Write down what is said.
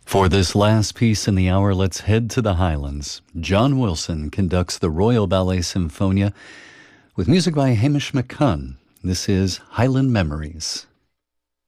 For this last piece in the hour, let's head to the Highlands. John Wilson conducts the Royal Ballet Symphonia with music by Hamish McCunn. This is Highland Memories.